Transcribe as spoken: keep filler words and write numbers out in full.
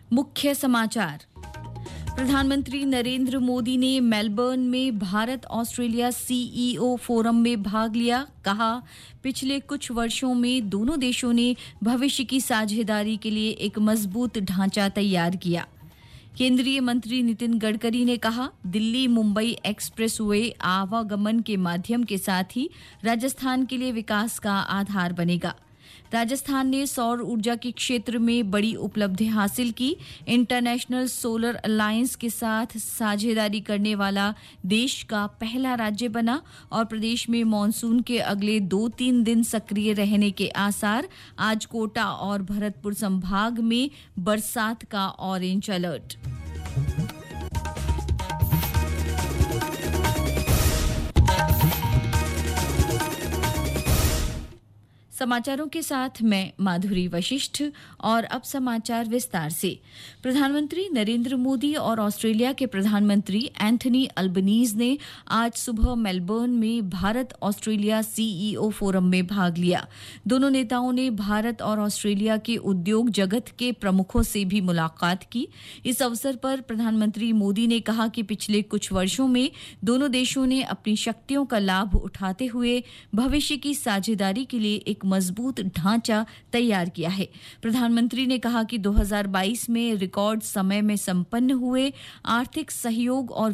मुख्य समाचार। प्रधानमंत्री नरेंद्र मोदी ने मेलबर्न में भारत ऑस्ट्रेलिया सीईओ फोरम में भाग लिया। कहा, पिछले कुछ वर्षों में दोनों देशों ने भविष्य की साझेदारी के लिए एक मजबूत ढांचा तैयार किया। केंद्रीय मंत्री नितिन गडकरी ने कहा, दिल्ली मुंबई एक्सप्रेसवे आवागमन के माध्यम के साथ ही राजस्थान के लिए विकास का आधार बनेगा। राजस्थान ने सौर ऊर्जा के क्षेत्र में बड़ी उपलब्धि हासिल की। इंटरनेशनल सोलर अलायंस के साथ साझेदारी करने वाला देश का पहला राज्य बना और प्रदेश में मॉनसून के अगले दो तीन दिन सक्रिय रहने के आसार। आज कोटा और भरतपुर संभाग में बरसात का ऑरेंज अलर्ट। समाचारों के साथ मैं माधुरी वशिष्ठ। और अब समाचार विस्तार से। प्रधानमंत्री नरेंद्र मोदी और ऑस्ट्रेलिया के प्रधानमंत्री एंथनी अल्बनीज ने आज सुबह मेलबर्न में भारत ऑस्ट्रेलिया सीईओ फोरम में भाग लिया। दोनों नेताओं ने भारत और ऑस्ट्रेलिया के उद्योग जगत के प्रमुखों से भी मुलाकात की। इस अवसर पर प्रधानमंत्री मोदी ने कहा कि पिछले कुछ वर्षों में दोनों देशों ने अपनी शक्तियों का लाभ उठाते हुए भविष्य की साझेदारी के लिए एक मजबूत ढांचा तैयार किया है। प्रधानमंत्री ने कहा कि दो हज़ार बाईस में रिकॉर्ड समय में संपन्न हुए आर्थिक सहयोग और